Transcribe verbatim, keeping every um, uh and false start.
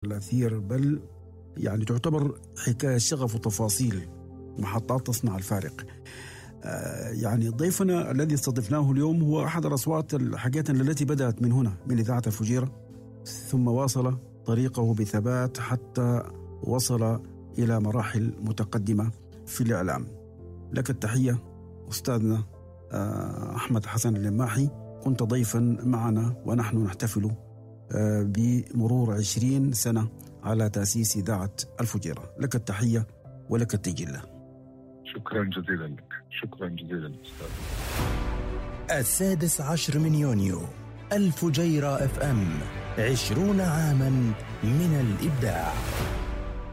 الأثير، بل يعني تعتبر حكاية شغف وتفاصيل، محطات تصنع الفارق. آه يعني ضيفنا الذي استضفناه اليوم هو أحد الأصوات حقيقة التي بدأت من هنا من إذاعة الفجيرة، ثم واصل طريقه بثبات حتى وصل إلى مراحل متقدمة في الإعلام. لك التحية أستاذنا آه أحمد حسن اللماحي، كنت ضيفا معنا ونحن نحتفل آه بمرور عشرين سنة على تأسيس إذاعة الفجيرة. لك التحية ولك التجلة. شكرا جزيلا لك. شكرا جزيلا أستاذ. السادس عشر من يونيو، الفجيرة اف ام، عشرون عاما من الإبداع.